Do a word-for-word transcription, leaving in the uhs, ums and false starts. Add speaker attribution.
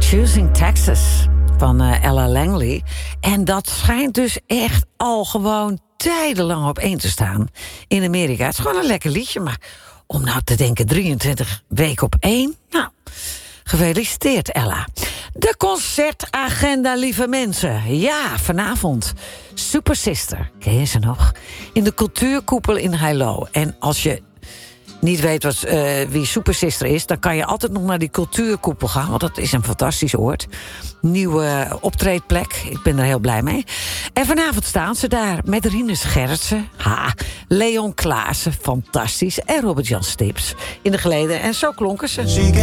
Speaker 1: Choosing Texas van uh, Ella Langley. En dat schijnt dus echt al gewoon tijdenlang op één te staan in Amerika. Het is gewoon een lekker liedje, maar om nou te denken drieëntwintig weken op één... Nou, gefeliciteerd Ella. De concertagenda, lieve mensen. Ja, vanavond. Super Sister, ken je ze nog? In de cultuurkoepel in Heilo. En als je niet weet wat, uh, wie Super Sister is, dan kan je altijd nog naar die cultuurkoepel gaan, want dat is een fantastisch oord. Nieuwe optreedplek, ik ben er heel blij mee. En vanavond staan ze daar met Rinus Gerritsen, ha, Leon Klaassen, fantastisch, en Robert-Jan Stips in de geleden. En zo klonken ze.